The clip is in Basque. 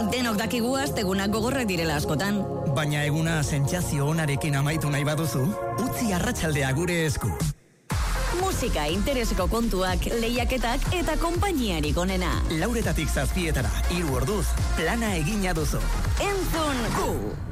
Denok dakigu astegunak gogorrak direla askotan. Baina eguna sentsazio onarekin amaitu nahi baduzu, utzi arratsaldea gure esku. Musika, intereseko kontuak, lehiaketak eta konpainiarik onena. 4:00 7:00, 3 orduz, plana egina duzu. Entzun gu!